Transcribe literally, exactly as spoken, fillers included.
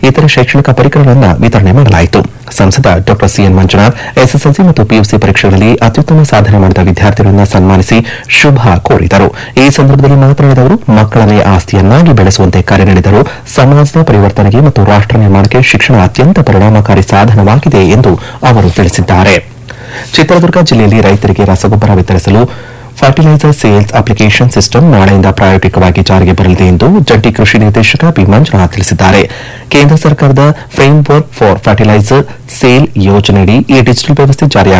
ಇತರೆ ಶೈಕ್ಷಣಿಕ ಪರಿಕರಗಳನ್ನು ವಿತರಣೆ ಮಾಡಲಾಯಿತು. ಸಂಸದ ಡಾ ಸಿಎನ್ ಮಂಜುನಾಥ್ ಎಸ್ಎಸ್ಎಲ್ಸಿ ಮತ್ತು ಪಿಯುಸಿ ಪರೀಕ್ಷೆಗಳಲ್ಲಿ ಅತ್ಯುತ್ತಮ ಸಾಧನೆ ಮಾಡಿದ ವಿದ್ಯಾರ್ಥಿಗಳನ್ನು ಸನ್ಮಾನಿಸಿ ಶುಭ ಕೋರಿದರು. ಈ ಸಂದರ್ಭದಲ್ಲಿ ಮಾತನಾಡಿದ ಅವರು, ಮಕ್ಕಳನ್ನೇ ಆಸ್ತಿಯನ್ನಾಗಿ ಬೆಳೆಸುವಂತೆ ಕರೆ ನೀಡಿದರು. ಸಮಾಜದ ಪರಿವರ್ತನೆಗೆ ಮತ್ತು ರಾಷ್ಟ್ರ ನಿರ್ಮಾಣಕ್ಕೆ ಶಿಕ್ಷಣ ಅತ್ಯಂತ ಪರಿಣಾಮಕಾರಿ ಸಾಧನವಾಗಿದೆ ಎಂದು ಅವರು ತಿಳಿಸಿದ್ದಾರೆ. ಚಿತ್ರದುರ್ಗ ಜಿಲ್ಲೆಯಲ್ಲಿ ರೈತರಿಗೆ ರಸಗೊಬ್ಬರ ವಿತರಿಸಲು ಫರ್ಟಿಲೈಸರ್ ಸೇಲ್ಸ್ ಅಪ್ಲಿಕೇಶನ್ ಸಿಸ್ಟಮ್ ನಾಳೆಯಿಂದ ಪ್ರಾಯೋಗಿಕವಾಗಿ ಜಾರಿಗೆ ಬರಲಿದೆ ಎಂದು ಜಂಟಿ ಕೃಷಿ ನಿರ್ದೇಶಕ ಬಿ ಮಂಜುನಾಥ್ ತಿಳಿಸಿದ್ದಾರೆ. ಕೇಂದ್ರ ಸರ್ಕಾರದ ಫ್ರೇಮ್ವರ್ಕ್ ಫಾರ್ ಫರ್ಟಿಲೈಸರ್ ಸೇಲ್ ಯೋಜನೆಯಡಿ ಈ ಡಿಜಿಟಲ್ ವ್ಯವಸ್ಥೆ ಜಾರಿಯಾಗುತ್ತಿದೆ.